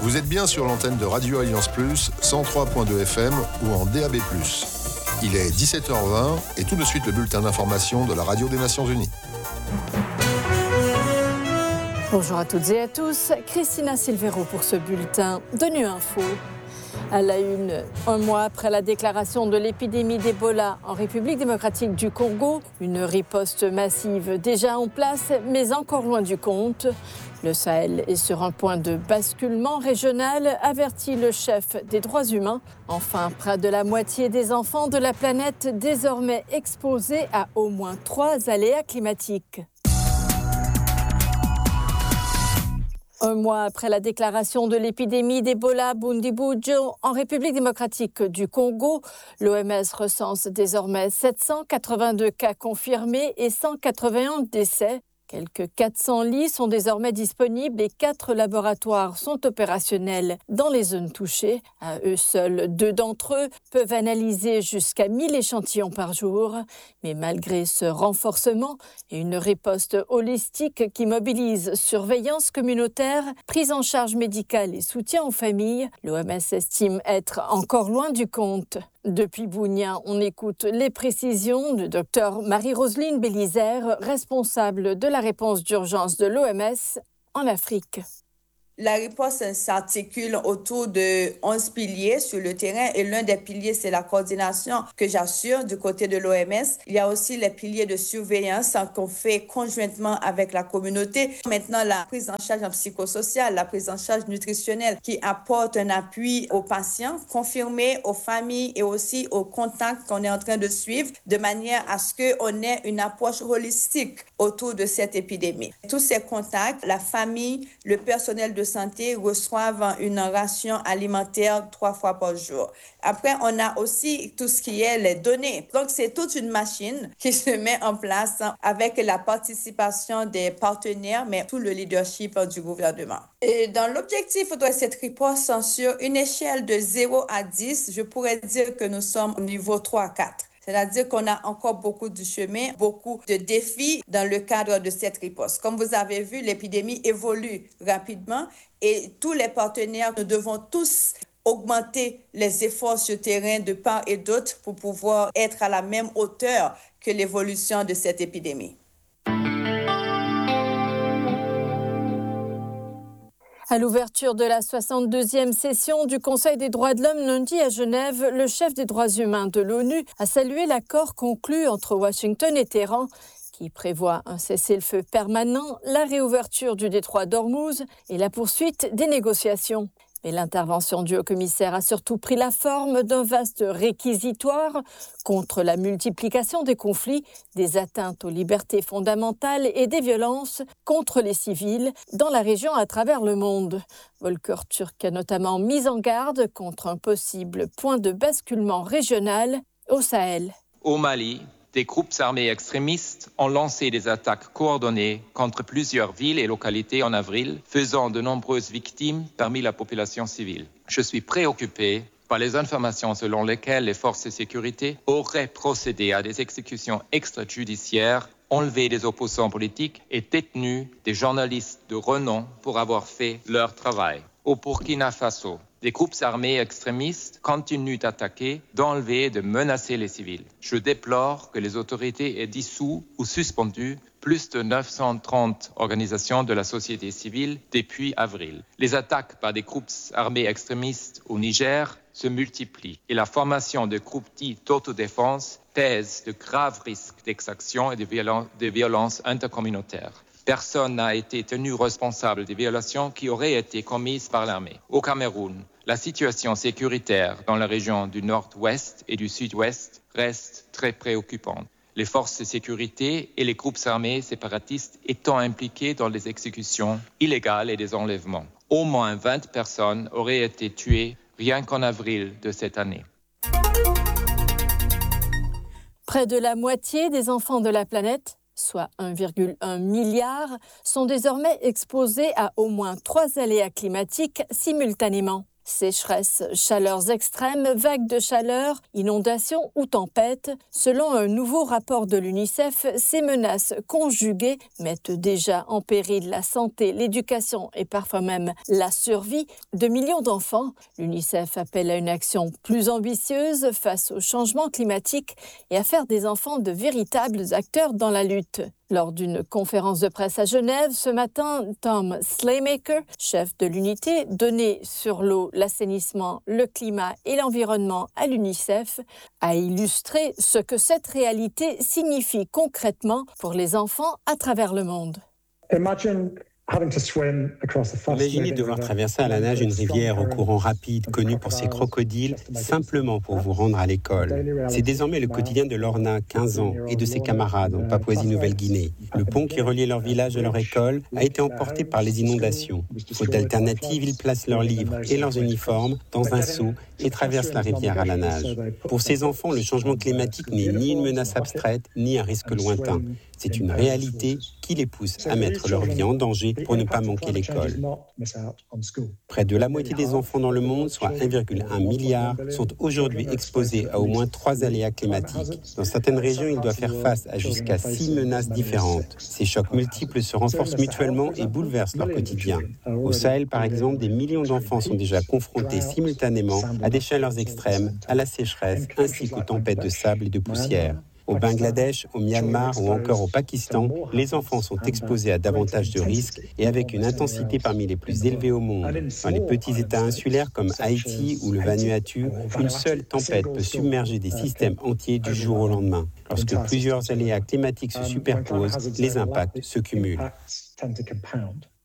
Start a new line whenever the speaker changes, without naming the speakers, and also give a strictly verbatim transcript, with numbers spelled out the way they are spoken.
Vous êtes bien sur l'antenne de Radio Alliance Plus, cent trois virgule deux F M ou en D A B plus. Il est dix-sept heures vingt et tout de suite le bulletin d'information de la Radio des Nations Unies.
Bonjour à toutes et à tous, Christina Silvero pour ce bulletin de Nu Info. À la une, un mois après la déclaration de l'épidémie d'Ebola en République démocratique du Congo, une riposte massive déjà en place, mais encore loin du compte. Le Sahel est sur un point de basculement régional, avertit le chef des droits humains. Enfin, près de la moitié des enfants de la planète désormais exposés à au moins trois aléas climatiques. Un mois après la déclaration de l'épidémie d'Ebola Bundibugyo en République démocratique du Congo, l'O M S recense désormais sept cent quatre-vingt-deux cas confirmés et cent quatre-vingt-un décès. Quelques quatre cents lits sont désormais disponibles et quatre laboratoires sont opérationnels dans les zones touchées. À eux seuls, deux d'entre eux peuvent analyser jusqu'à mille échantillons par jour. Mais malgré ce renforcement et une riposte holistique qui mobilise surveillance communautaire, prise en charge médicale et soutien aux familles, l'O M S estime être encore loin du compte. Depuis Bunia, on écoute les précisions du docteur Marie-Roseline Bélisère, responsable de la réponse d'urgence de l'O M S en Afrique.
La riposte s'articule autour de onze piliers sur le terrain et l'un des piliers, c'est la coordination que j'assure du côté de l'O M S. Il y a aussi les piliers de surveillance qu'on fait conjointement avec la communauté. Maintenant, la prise en charge en psychosocial, la prise en charge nutritionnelle qui apporte un appui aux patients, confirmé aux familles et aussi aux contacts qu'on est en train de suivre de manière à ce qu'on ait une approche holistique autour de cette épidémie. Tous ces contacts, la famille, le personnel de santé reçoivent une ration alimentaire trois fois par jour. Après, on a aussi tout ce qui est les données. Donc, c'est toute une machine qui se met en place avec la participation des partenaires, mais tout le leadership du gouvernement. Et dans l'objectif de cette riposte, sur une échelle de zéro à dix, je pourrais dire que nous sommes au niveau trois à quatre. C'est-à-dire qu'on a encore beaucoup de chemin, beaucoup de défis dans le cadre de cette riposte. Comme vous avez vu, l'épidémie évolue rapidement et tous les partenaires, nous devons tous augmenter les efforts sur le terrain de part et d'autre pour pouvoir être à la même hauteur que l'évolution de cette épidémie.
À l'ouverture de la soixante-deuxième session du Conseil des droits de l'homme lundi à Genève, le chef des droits humains de l'ONU a salué l'accord conclu entre Washington et Téhéran qui prévoit un cessez-le-feu permanent, la réouverture du détroit d'Ormuz et la poursuite des négociations. Mais l'intervention du haut-commissaire a surtout pris la forme d'un vaste réquisitoire contre la multiplication des conflits, des atteintes aux libertés fondamentales et des violences contre les civils dans la région à travers le monde. Volker Turk a notamment mis en garde contre un possible point de basculement régional au Sahel.
Au Mali, des groupes armés extrémistes ont lancé des attaques coordonnées contre plusieurs villes et localités en avril, faisant de nombreuses victimes parmi la population civile. Je suis préoccupé par les informations selon lesquelles les forces de sécurité auraient procédé à des exécutions extrajudiciaires, enlevé des opposants politiques et détenu des journalistes de renom pour avoir fait leur travail. Au Burkina Faso, des groupes armés extrémistes continuent d'attaquer, d'enlever et de menacer les civils. Je déplore que les autorités aient dissous ou suspendu plus de neuf cent trente organisations de la société civile depuis avril. Les attaques par des groupes armés extrémistes au Niger se multiplient et la formation de groupes dits d'autodéfense pèse de graves risques d'exaction et de, violen- de violences intercommunautaires. Personne n'a été tenu responsable des violations qui auraient été commises par l'armée. Au Cameroun, la situation sécuritaire dans la région du nord-ouest et du sud-ouest reste très préoccupante. Les forces de sécurité et les groupes armés séparatistes étant impliqués dans les exécutions illégales et des enlèvements. Au moins vingt personnes auraient été tuées rien qu'en avril de cette année.
Près de la moitié des enfants de la planète, soit un virgule un milliard, sont désormais exposés à au moins trois aléas climatiques simultanément. Sécheresse, chaleurs extrêmes, vagues de chaleur, inondations ou tempêtes. Selon un nouveau rapport de l'UNICEF, ces menaces conjuguées mettent déjà en péril la santé, l'éducation et parfois même la survie de millions d'enfants. L'UNICEF appelle à une action plus ambitieuse face au changement climatique et à faire des enfants de véritables acteurs dans la lutte. Lors d'une conférence de presse à Genève, ce matin, Tom Slaymaker, chef de l'unité donnée sur l'eau, l'assainissement, le climat et l'environnement à l'UNICEF, a illustré ce que cette réalité signifie concrètement pour les enfants à travers le monde.
Imaginez devoir traverser à la nage une rivière au courant rapide, connue pour ses crocodiles, simplement pour vous rendre à l'école. C'est désormais le quotidien de Lorna, quinze ans, et de ses camarades en Papouasie-Nouvelle-Guinée. Le pont qui reliait leur village à leur école a été emporté par les inondations. Faute d'alternative, ils placent leurs livres et leurs uniformes dans un seau et traversent la rivière à la nage. Pour ces enfants, le changement climatique n'est ni une menace abstraite, ni un risque lointain. C'est une réalité qui les pousse à mettre leur vie en danger pour ne pas manquer l'école. Près de la moitié des enfants dans le monde, soit un virgule un milliard, sont aujourd'hui exposés à au moins trois aléas climatiques. Dans certaines régions, ils doivent faire face à jusqu'à six menaces différentes. Ces chocs multiples se renforcent mutuellement et bouleversent leur quotidien. Au Sahel, par exemple, des millions d'enfants sont déjà confrontés simultanément à des chaleurs extrêmes, à la sécheresse, ainsi qu'aux tempêtes de sable et de poussière. Au Bangladesh, au Myanmar ou encore au Pakistan, les enfants sont exposés à davantage de risques et avec une intensité parmi les plus élevées au monde. Dans les petits États insulaires comme Haïti ou le Vanuatu, une seule tempête peut submerger des systèmes entiers du jour au lendemain. Lorsque plusieurs aléas climatiques se superposent, les impacts se cumulent.